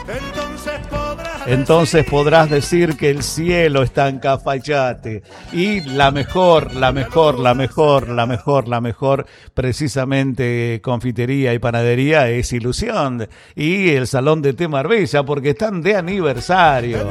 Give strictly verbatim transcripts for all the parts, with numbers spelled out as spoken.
Entonces podrás decir que el cielo está en Cafayate. Y la mejor, la mejor, la mejor, la mejor, la mejor, precisamente confitería y panadería es Ilusión. Y el Salón de Té Marbella, porque están de aniversario.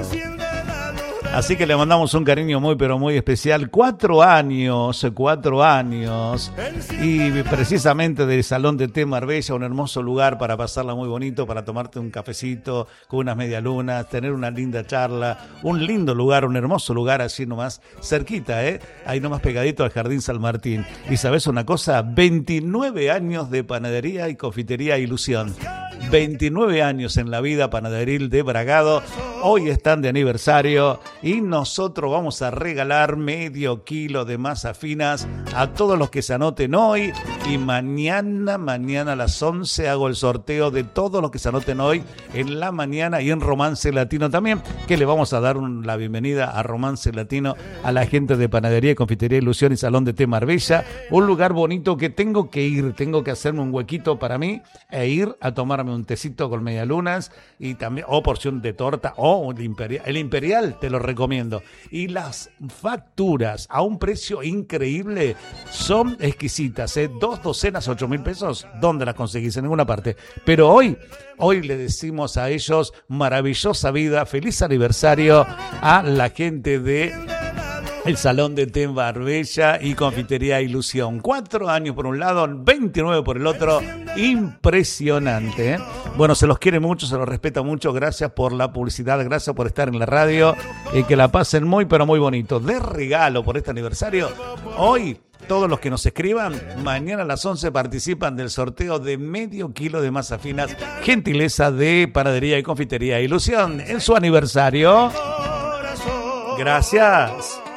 Así que le mandamos un cariño muy, pero muy especial. Cuatro años, cuatro años. Y precisamente del Salón de Té Marbella, un hermoso lugar para pasarla muy bonito, para tomarte un cafecito con unas medialunas, tener una linda charla. Un lindo lugar, un hermoso lugar, así nomás, cerquita, ¿eh? Ahí nomás pegadito al Jardín San Martín. Y ¿sabes una cosa? veintinueve años de panadería y confitería Ilusión. veintinueve años en la vida panaderil de Bragado. Hoy están de aniversario y nosotros vamos a regalar medio kilo de masas finas a todos los que se anoten hoy. Y mañana, mañana a las once hago el sorteo de todos los que se anoten hoy en la mañana y en Romance Latino también, que le vamos a dar un, la bienvenida a Romance Latino a la gente de Panadería y Confitería Ilusión y Salón de Té Marbella. Un lugar bonito que tengo que ir, tengo que hacerme un huequito para mí e ir a tomarme un tecito con medialunas y también, o porción de torta, o el imperial, el imperial te lo recomiendo. Y las facturas a un precio increíble son exquisitas, ¿eh? Dos docenas, ocho mil pesos, ¿dónde las conseguís? En ninguna parte. Pero hoy, hoy le decimos a ellos, maravillosa vida, feliz aniversario a la gente de el Salón de Té Marbella y Confitería Ilusión. Cuatro años por un lado, veintinueve por el otro. Impresionante, ¿eh? Bueno, se los quiere mucho, se los respeta mucho. Gracias por la publicidad, gracias por estar en la radio. Y que la pasen muy, pero muy bonito. De regalo por este aniversario, hoy, todos los que nos escriban, mañana a las once participan del sorteo de medio kilo de masas finas. Gentileza de Panadería y Confitería Ilusión en su aniversario. Gracias.